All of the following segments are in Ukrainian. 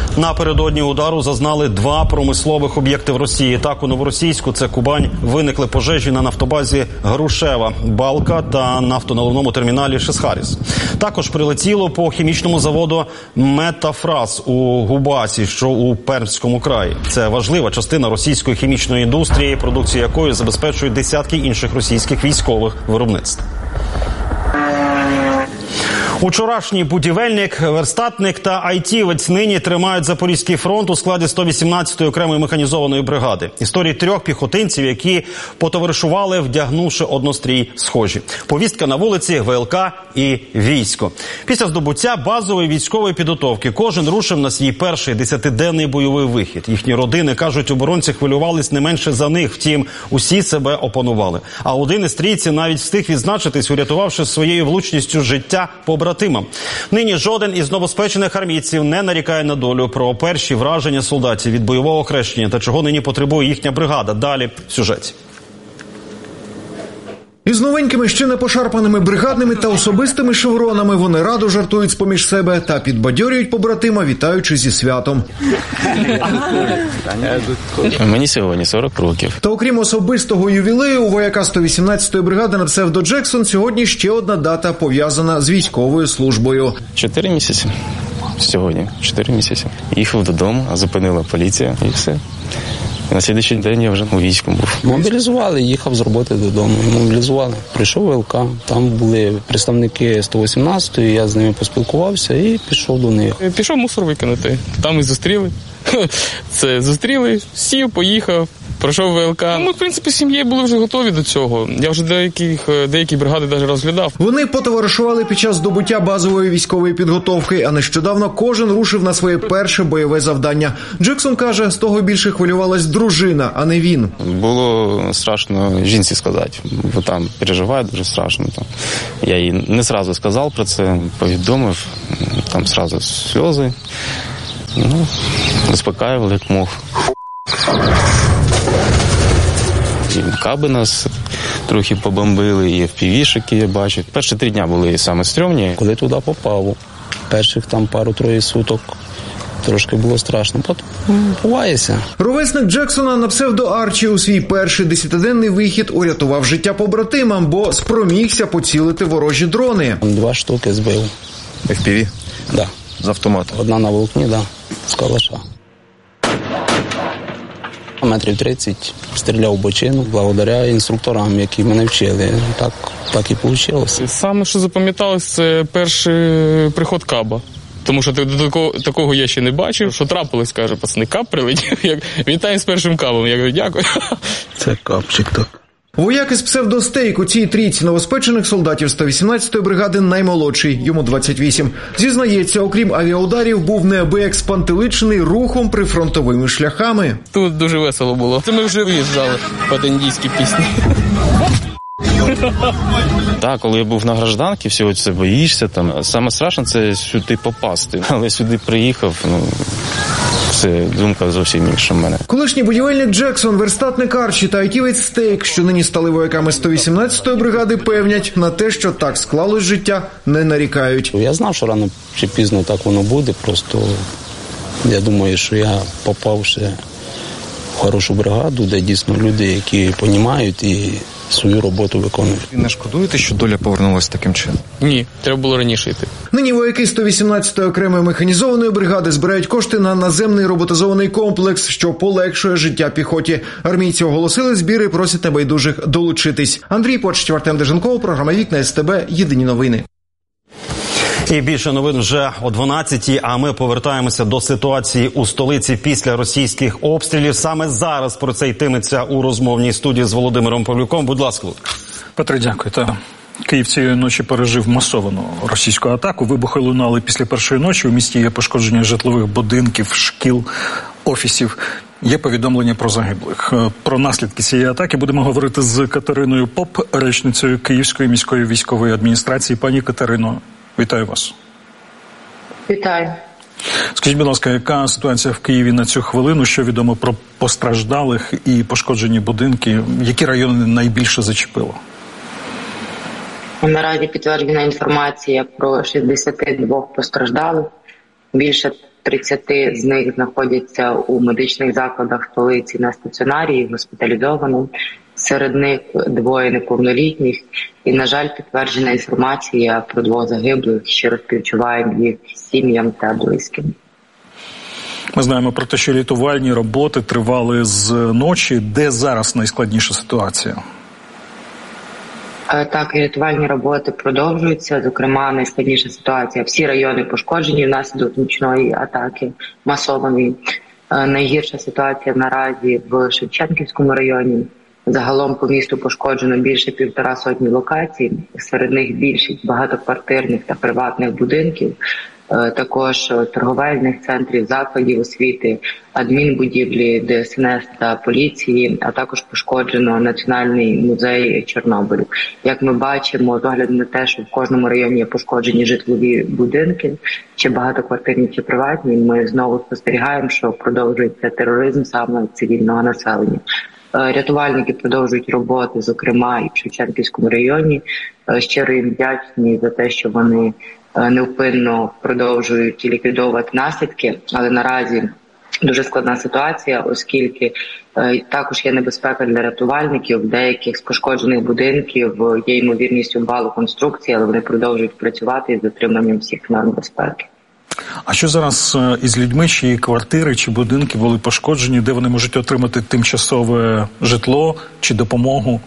Напередодні удару зазнали два промислових об'єкти в Росії. Так, у Новоросійську, це Кубань, виникли пожежі на нафтобазі Грушева, Балка та нафтоналивному терміналі Шесхаріс. Також прилетіло по хімічному заводу Метафраз у Губасі, що у Пермському краї. Це важлива частина російської хімічної індустрії, продукцію якої забезпечують десятки інших російських військових виробництв. Учорашній будівельник, верстатник та айтівець нині тримають Запорізький фронт у складі 118-ї окремої механізованої бригади. Історії трьох піхотинців, які потоваришували, вдягнувши однострій схожі. Повістка на вулиці, ВЛК і військо. Після здобуття базової військової підготовки кожен рушив на свій перший 10-денний бойовий вихід. Їхні родини, кажуть, оборонці хвилювались не менше за них, втім, усі себе опанували. А один із трійці навіть встиг відзначитись, урятувавши своєю влучністю життя побратимам. Нині жоден із новоспечених армійців не нарікає на долю. Про перші враження солдатів від бойового хрещення та чого нині потребує їхня бригада. Далі в сюжеті. Із новенькими, ще не пошарпаними бригадними та особистими шевронами вони радо жартують з-поміж себе та підбадьорюють побратима, вітаючи зі святом. Мені сьогодні 40 років. Та окрім особистого ювілею, у вояка 118-ї бригади на псевдо Джексон сьогодні ще одна дата, пов'язана з військовою службою. 4 місяці. Сьогодні 4 місяці. Їхав додому, а зупинила поліція і все. На слідчий день я вже у війську був. Мобілізували, їхав з роботи додому. Мобілізували. Прийшов ВЛК, там були представники 118-ї, я з ними поспілкувався і пішов до них. Пішов мусор викинути, там і зустріли. Це зустріли, сів, поїхав, пройшов ВЛК. Ми, в принципі, з сім'єю були вже готові до цього. Я вже деякі бригади навіть розглядав. Вони потоваришували під час здобуття базової військової підготовки, а нещодавно кожен рушив на своє перше бойове завдання. Джексон каже, з того більше хвилювалась дружина, а не він. Було страшно жінці сказати, бо там переживає дуже страшно. Я їй не одразу сказав про це, повідомив, там одразу сльози. Успокаювали, як мог. І каби нас трохи побомбили, і FPV-шики я бачив. Перші 3 дні були саме стрьомні. Коли туди попав, перших там пару-троє суток, трошки було страшно, потім бувається. Ровесник Джексона на псевдо Арчі у свій перший 10-денний вихід урятував життя побратимам, бо спромігся поцілити ворожі дрони. 2 штуки збив. FPV? Да. З автомата? Одна на волокні, да, з калаша. Метрів 30 стріляв в бочину, благодаря інструкторам, які мене вчили. Так і вийшло. Саме, що запам'яталось, це перший приход каба. Тому що такого я ще не бачив. Що трапилось, каже, пацани, каб прилетів. Вітаю з першим кабом. Я кажу, дякую. Це капчик так. Вояк із псевдостейк у цій трійці новоспечених солдатів 118-ї бригади наймолодший, йому 28. Зізнається, окрім авіаударів, був неабияк спантеличений рухом прифронтовими шляхами. Тут дуже весело було. Це ми вже виїжджали під індійські пісні. Так, коли я був на гражданці, всього це боїшся. Саме страшне – це сюди попасти. Але сюди приїхав, це думка зовсім інша в мене. Колишній будівельник Джексон, верстатник Арчі та айтівець Стейк, що нині стали вояками 118-ї бригади, певнять, на те, що так склалось життя, не нарікають. Я знав, що рано чи пізно так воно буде, просто я думаю, що я попав ще в хорошу бригаду, де дійсно люди, які розуміють і свою роботу виконують. Ви не шкодуєте, що доля повернулася таким чином? Ні, треба було раніше йти. Нині вояки 118-ї окремої механізованої бригади збирають кошти на наземний роботизований комплекс, що полегшує життя піхоті. Армійці оголосили збір і просять небайдужих долучитись. Андрій Почтів, Артем Деженков, програма «Вікна СТБ», єдині новини. І більше новин вже о 12-й, а ми повертаємося до ситуації у столиці після російських обстрілів. Саме зараз про це йтиметься у розмовній студії з Володимиром Павлюком. Будь ласка. Петро, дякую. Київ цієї ночі пережив масовану російську атаку. Вибухи лунали після першої ночі. У місті є пошкодження житлових будинків, шкіл, офісів. Є повідомлення про загиблих. Про наслідки цієї атаки будемо говорити з Катериною Поп, речницею Київської міської військової адміністрації. Пані Катерино, вітаю вас. Вітаю. Скажіть, будь ласка, яка ситуація в Києві на цю хвилину? Що відомо про постраждалих і пошкоджені будинки? Які райони найбільше зачепило? Наразі підтверджена інформація про 62 постраждалих. Більше 30 з них знаходяться у медичних закладах столиці на стаціонарі, госпіталізованому. Серед них 2 неповнолітніх. І, на жаль, підтверджена інформація про 2 загиблих, що співчуваємо їх сім'ям та близьким. Ми знаємо про те, що рятувальні роботи тривали з ночі. Де зараз найскладніша ситуація? Так, рятувальні роботи продовжуються. Зокрема, найскладніша ситуація. Всі райони пошкоджені внаслідок нічної атаки масованої. Найгірша ситуація наразі в Шевченківському районі. Загалом по місту пошкоджено більше 1,5 сотні локацій. Серед них більшість багатоквартирних та приватних будинків. Також торговельних центрів, закладів освіти, адмінбудівлі, ДСНС та поліції, а також пошкоджено Національний музей Чорнобилю. Як ми бачимо, з огляду на те, що в кожному районі є пошкоджені житлові будинки, чи багатоквартирні, чи приватні, ми знову спостерігаємо, що продовжується тероризм саме цивільного населення. Рятувальники продовжують роботи, зокрема і в Шевченківському районі. Щиро їм вдячні за те, що вони невпинно продовжують ліквідовувати наслідки, але наразі дуже складна ситуація, оскільки також є небезпека для рятувальників. В деяких з пошкоджених будинків є ймовірність обвалу конструкції, але вони продовжують працювати із дотриманням всіх норм безпеки. А що зараз із людьми, чиї квартири чи будинки були пошкоджені, де вони можуть отримати тимчасове житло чи допомогу?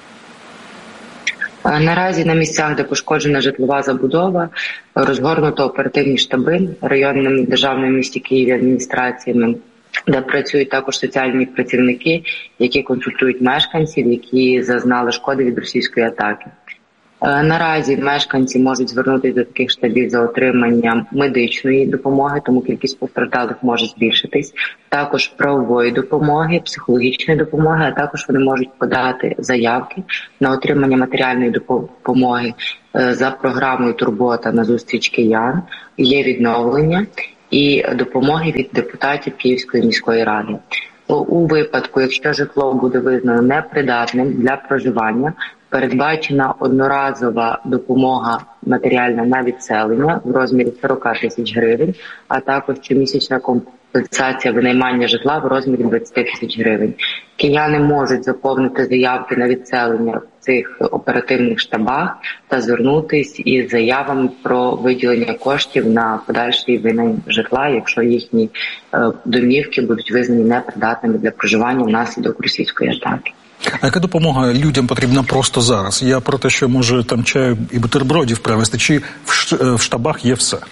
Наразі на місцях, де пошкоджена житлова забудова, розгорнуто оперативні штаби районними державними в місті Києві адміністраціями, де працюють також соціальні працівники, які консультують мешканців, які зазнали шкоди від російської атаки. Наразі мешканці можуть звернутися до таких штабів за отриманням медичної допомоги, тому кількість постраждалих може збільшитись. Також правової допомоги, психологічної допомоги, а також вони можуть подати заявки на отримання матеріальної допомоги за програмою «Турбота на зустріч киян», є відновлення і допомоги від депутатів Київської міської ради. У випадку, якщо житло буде визнано непридатним для проживання, передбачена одноразова допомога матеріальна на відселення в розмірі 40 тисяч гривень, а також щомісячна компенсація винаймання житла в розмірі 20 тисяч гривень. Кияни можуть заповнити заявки на відселення в цих оперативних штабах та звернутись із заявами про виділення коштів на подальший винайм житла, якщо їхні домівки будуть визнані непридатними для проживання внаслідок російської атаки. А яка допомога людям потрібна просто зараз? Я про те, що може там чаю і бутербродів привезти, чи в штабах є все?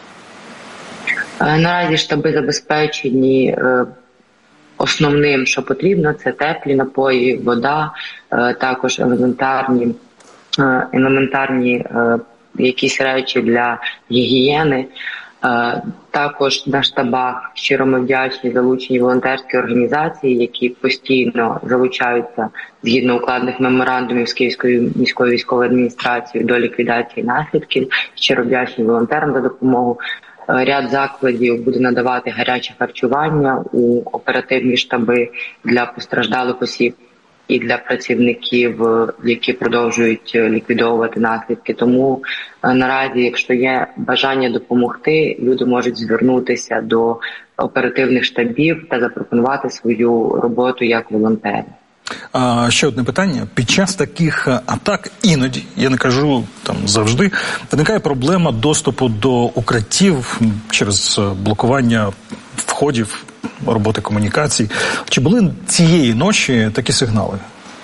Наразі штаби забезпечені основним, що потрібно, це теплі напої, вода, також елементарні якісь речі для гігієни. Також на штабах щиро ми вдячні залучені волонтерські організації, які постійно залучаються згідно укладених меморандумів з Київською міською військовою адміністрацією до ліквідації наслідків. Щиро вдячні волонтерам за допомогу. Ряд закладів буде надавати гаряче харчування у оперативні штаби для постраждалих осіб і для працівників, які продовжують ліквідовувати наслідки. Тому наразі, якщо є бажання допомогти, люди можуть звернутися до оперативних штабів та запропонувати свою роботу як волонтери. Ще одне питання. Під час таких атак іноді, я не кажу там завжди, виникає проблема доступу до укриттів через блокування входів, роботи комунікацій. Чи були цієї ночі такі сигнали?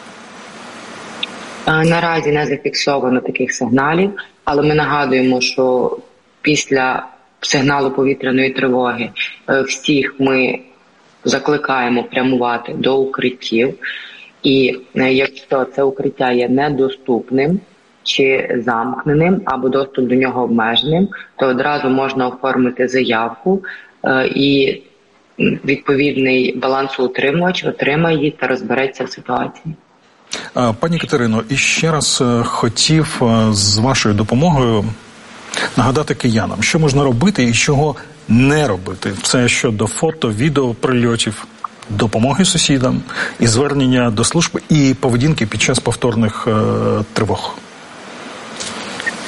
Наразі не зафіксовано таких сигналів, але ми нагадуємо, що після сигналу повітряної тривоги всіх ми закликаємо прямувати до укриттів. І якщо це укриття є недоступним чи замкненим, або доступ до нього обмеженим, то одразу можна оформити заявку і відповідний балансоутримувач отримає її та розбереться в ситуації. Пані Катерино, і ще раз хотів з вашою допомогою нагадати киянам, що можна робити і чого не робити. Це щодо фото, відео прильотів, допомоги сусідам, і звернення до служб, і поведінки під час повторних тривог.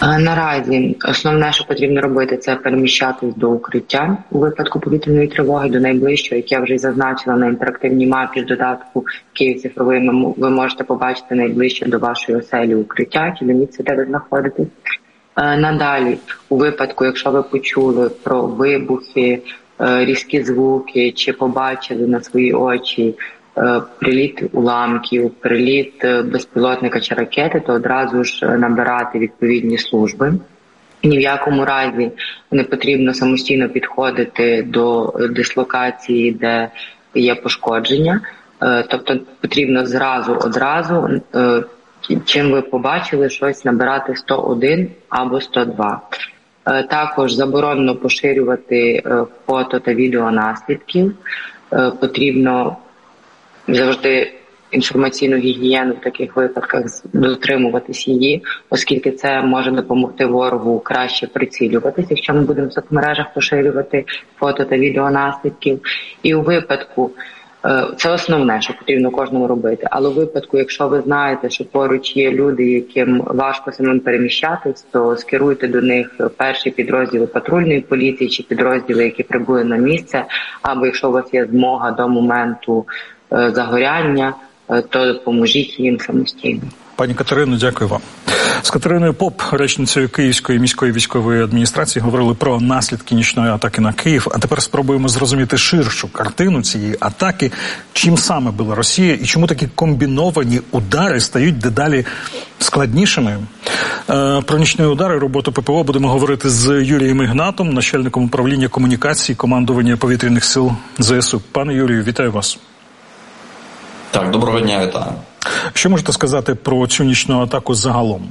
Наразі основне, що потрібно робити, це переміщатись до укриття у випадку повітряної тривоги, до найближчого, як я вже зазначила на інтерактивній мапі з додатку «Київ цифровий», ви можете побачити найближче до вашої оселі укриття чи до місця, де ви знаходитесь. Надалі, у випадку, якщо ви почули про вибухи, різкі звуки чи побачили на свої очі приліт уламків, приліт безпілотника чи ракети, то одразу ж набирати відповідні служби. Ні в якому разі не потрібно самостійно підходити до дислокації, де є пошкодження. Тобто потрібно одразу, чим ви побачили щось, набирати 101 або 102. Також заборонено поширювати фото та відео наслідків. Потрібно завжди інформаційну гігієну в таких випадках, дотримуватись її, оскільки це може допомогти ворогу краще прицілюватися, якщо ми будемо в соцмережах поширювати фото та відео наслідків. І у випадку, це основне, що потрібно кожному робити, але у випадку, якщо ви знаєте, що поруч є люди, яким важко самим переміщатись, то скеруйте до них перші підрозділи патрульної поліції чи підрозділи, які прибули на місце, або якщо у вас є змога до моменту загоряння, то допоможіть їм самостійно. Пані Катерино, дякую вам. З Катериною Поп, речницею Київської міської військової адміністрації, говорили про наслідки нічної атаки на Київ. А тепер спробуємо зрозуміти ширшу картину цієї атаки. Чим саме була Росія і чому такі комбіновані удари стають дедалі складнішими? Про нічні удари, роботу ППО будемо говорити з Юрієм Ігнатом, начальником управління комунікації командування повітряних сил ЗСУ. Пане Юрію, вітаю вас. Так, доброго дня, вітаю. Що можете сказати про цю нічну атаку загалом?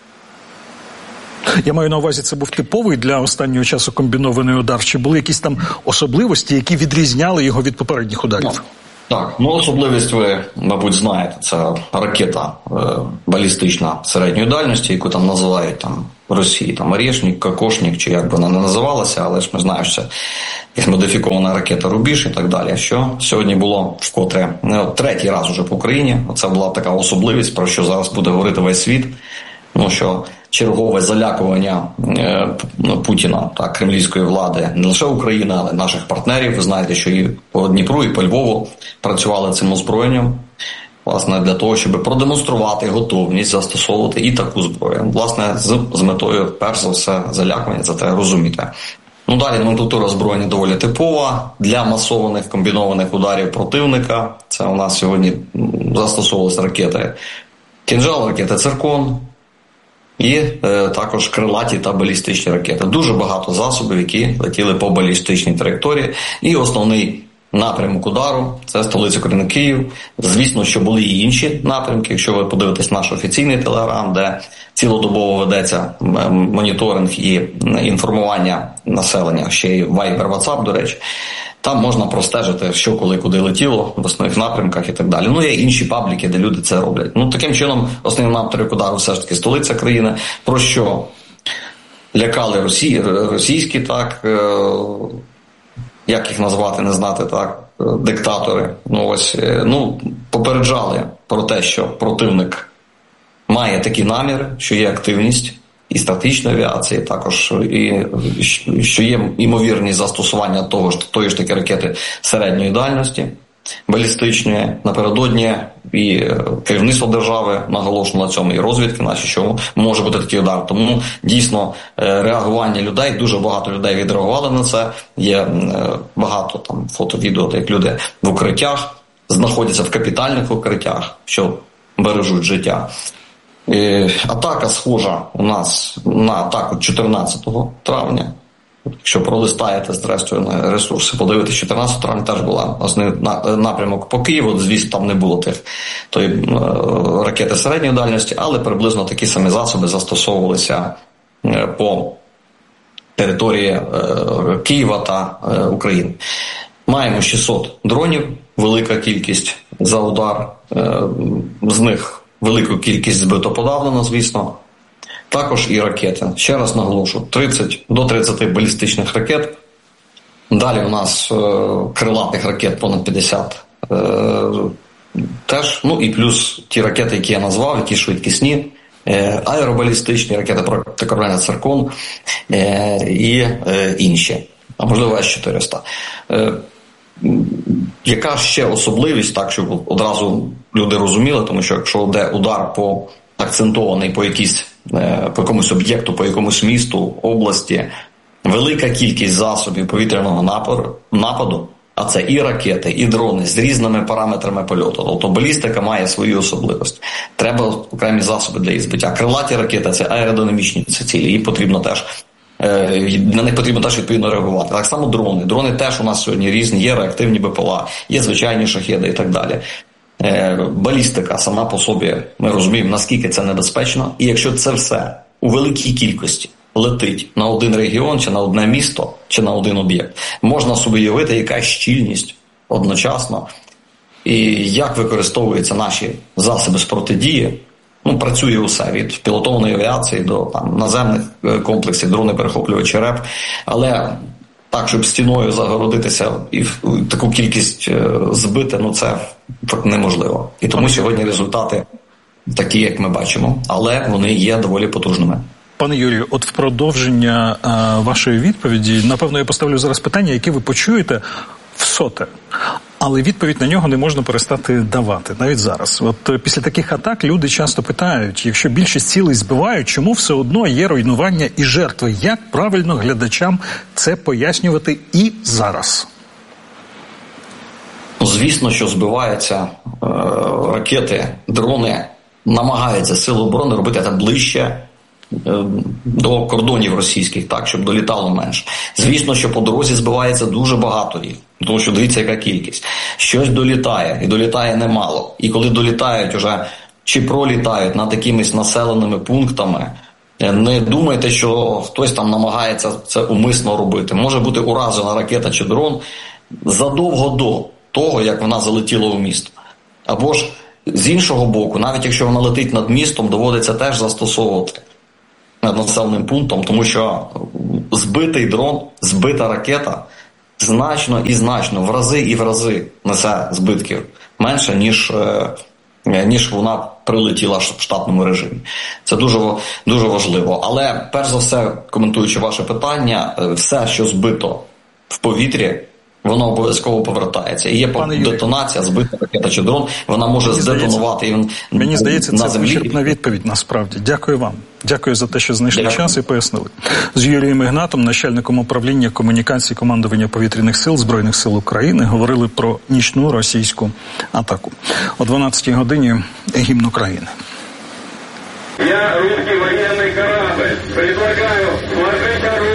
Я маю на увазі, це був типовий для останнього часу комбінований удар, чи були якісь там особливості, які відрізняли його від попередніх ударів? Так, особливість ви, мабуть, знаєте, це ракета балістична середньої дальності, яку там називають там в Росії там Орешник, Кокошник, чи як би вона не називалася, але ж ми знаємо, що це якась модифікована ракета Рубіж і так далі. Що сьогодні було вкотре третій раз уже по Україні. Це була така особливість, про що зараз буде говорити весь світ. Що чергове залякування Путіна та кремлівської влади не лише України, але й наших партнерів. Ви знаєте, що і по Дніпру, і по Львову працювали цим озброєнням, власне, для того, щоб продемонструвати готовність застосовувати і таку зброю. Власне, з метою, перш за все, залякування, це треба розуміти. Далі номенклатура озброєння доволі типова для масованих комбінованих ударів противника. Це у нас сьогодні застосовувалися ракети «Кінжал», ракети «Циркон», і також крилаті та балістичні ракети. Дуже багато засобів, які летіли по балістичній траєкторії. І основний напрямок удару – це столиця України Київ. Звісно, що були і інші напрямки. Якщо ви подивитесь наш офіційний телеграм, де цілодобово ведеться моніторинг і інформування населення, ще й Viber, WhatsApp, до речі, там можна простежити, що коли куди летіло, в основних напрямках і так далі. Є інші пабліки, де люди це роблять. Таким чином, основний напрямок удару все ж таки столиця країни, про що лякали російські, так, як їх назвати, не знати, так, диктатори. Попереджали про те, що противник має такі наміри, що є активність і стратегічної авіації, також і що є ймовірність застосування тої ж таки ракети середньої дальності, балістичної. Напередодні і керівництво держави наголошено на цьому, і розвідки наші, що може бути такий удар. Тому дійсно реагування людей, дуже багато людей відреагували на це. Є багато там фото, відео, як люди в укриттях, знаходяться в капітальних укриттях, що бережуть життя. Атака схожа у нас на атаку 14 травня. Якщо пролистаєте зрештою на ресурси, подивитися, 14 травня теж була основний напрямок по Києву. Звісно, там не було тої ракети середньої дальності, але приблизно такі самі засоби застосовувалися по території Києва та України. Маємо 600 дронів, велика кількість за удар, з них велику кількість збито подавлено, звісно. Також і ракети. Ще раз наголошу, до 30 балістичних ракет. Далі у нас крилатих ракет понад 50 теж. І плюс ті ракети, які я назвав, які швидкісні, аеробалістичні ракети протикорабельний «Циркон» і інші, а можливо С-400. Яка ще особливість, так, щоб одразу люди розуміли, тому що якщо йде удар акцентований по якомусь об'єкту, по якомусь місту, області, велика кількість засобів повітряного нападу, а це і ракети, і дрони з різними параметрами польоту. Тобто балістика має свої особливості. Треба окремі засоби для їх збиття. Крилаті ракети – це аеродинамічні цілі, їм потрібно теж. На них потрібно теж відповідно реагувати. Так само дрони. Дрони теж у нас сьогодні різні. Є реактивні БПЛА, є звичайні шахеди і так далі. Балістика сама по собі, ми розуміємо, наскільки це небезпечно. І якщо це все у великій кількості летить на один регіон, чи на одне місто, чи на один об'єкт, можна собі уявити, яка щільність одночасно. І як використовуються наші засоби з протидії. Працює усе, від пілотованої авіації до наземних комплексів, дрони-перехоплювачі РЕП. Але так, щоб стіною загородитися і таку кількість збити, це неможливо. І тому сьогодні результати такі, як ми бачимо, але вони є доволі потужними. Пане Юрію, от в продовження вашої відповіді, напевно, я поставлю зараз питання, яке ви почуєте всоте. Але відповідь на нього не можна перестати давати, навіть зараз. От після таких атак люди часто питають, якщо більшість цілей збивають, чому все одно є руйнування і жертви? Як правильно глядачам це пояснювати і зараз? Звісно, що збиваються ракети, дрони, намагаються сили оборони робити це ближче до кордонів російських, так, щоб долітало менше. Звісно, що по дорозі збивається дуже багато їх, тому що дивіться, яка кількість. Щось долітає, і долітає немало. І коли долітають уже, чи пролітають над якимись населеними пунктами, не думайте, що хтось там намагається це умисно робити. Може бути уражена ракета чи дрон задовго до того, як вона залетіла у місто. Або ж з іншого боку, навіть якщо вона летить над містом, доводиться теж застосовувати над населеним пунктом, тому що збитий дрон, збита ракета значно і значно, в рази несе збитків менше, ніж вона прилетіла в штатному режимі. Це дуже важливо. Але, перш за все, коментуючи ваше питання, все, що збито в повітрі, воно обов'язково повертається. І є детонація, збита ракета чи дрон, вона може здетонувати. Мені здається, це вичерпна відповідь насправді. Дякую вам. Дякую за те, що знайшли час і пояснили. З Юрієм Ігнатом, начальником управління комунікації командування повітряних сил Збройних сил України, говорили про нічну російську атаку. О 12-й годині гімн України. Я русский военный корабль. Предлагаю сложить оружие.